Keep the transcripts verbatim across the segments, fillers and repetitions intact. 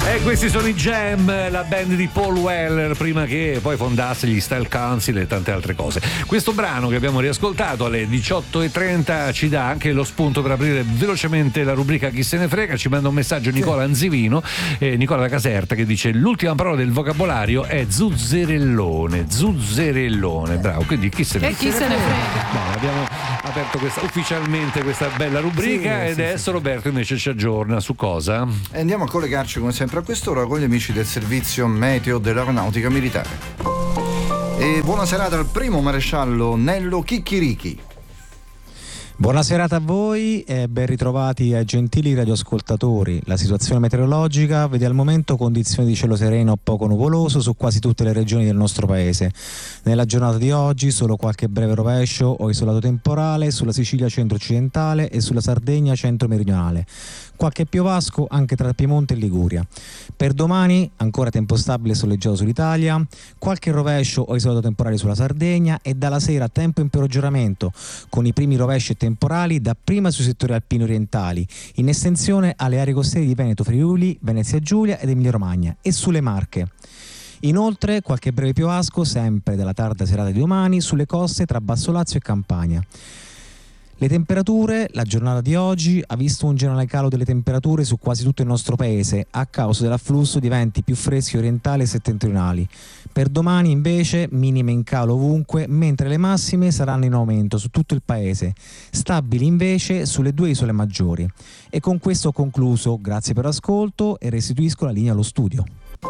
E questi sono i Jam, la band di Paul Weller, prima che poi fondasse gli Style Council e tante altre cose. Questo brano che abbiamo riascoltato alle diciotto e trenta ci dà anche lo spunto per aprire velocemente la rubrica Chi se ne frega. Ci manda un messaggio Nicola Anzivino, eh, Nicola da Caserta, che dice: l'ultima parola del vocabolario è zuzzerellone, zuzzerellone. Bravo, quindi chi se ne frega? E chi se ne frega? No, abbiamo aperto questa, ufficialmente questa bella rubrica, sì, e sì, adesso sì. Roberto invece ci aggiorna su cosa? E andiamo a collegarci come sempre a quest'ora con gli amici del servizio meteo dell'aeronautica militare. E buona serata al primo maresciallo Nello Chicchirichi. Buona serata a voi e ben ritrovati ai gentili radioascoltatori. La situazione meteorologica vede al momento condizioni di cielo sereno o poco nuvoloso su quasi tutte le regioni del nostro paese. Nella giornata di oggi solo qualche breve rovescio o isolato temporale sulla Sicilia centro-occidentale e sulla Sardegna centro-meridionale. Qualche piovasco anche tra Piemonte e Liguria. Per domani ancora tempo stabile e soleggiato sull'Italia, qualche rovescio o isolato temporale sulla Sardegna e dalla sera tempo in peggioramento con i primi rovesci e temporali dapprima sui settori alpini orientali, in estensione alle aree costiere di Veneto, Friuli, Venezia Giulia ed Emilia Romagna e sulle Marche. Inoltre qualche breve piovasco sempre dalla tarda serata di domani sulle coste tra Basso Lazio e Campania. Le temperature, la giornata di oggi ha visto un generale calo delle temperature su quasi tutto il nostro paese a causa dell'afflusso di venti più freschi orientali e settentrionali. Per domani invece minime in calo ovunque, mentre le massime saranno in aumento su tutto il paese, stabili invece sulle due isole maggiori. E con questo ho concluso, grazie per l'ascolto e restituisco la linea allo studio.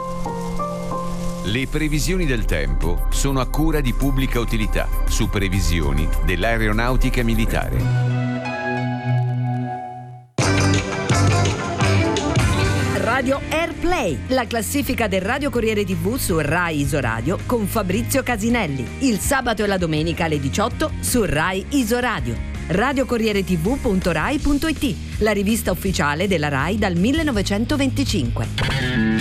Le previsioni del tempo sono a cura di Pubblica Utilità su previsioni dell'aeronautica militare. Radio Airplay, la classifica del Radio Corriere tivù su Rai Isoradio con Fabrizio Casinelli. Il sabato e la domenica alle diciotto su Rai Isoradio. radiocorriere tivù punto rai punto it, la rivista ufficiale della Rai dal millenovecentoventicinque.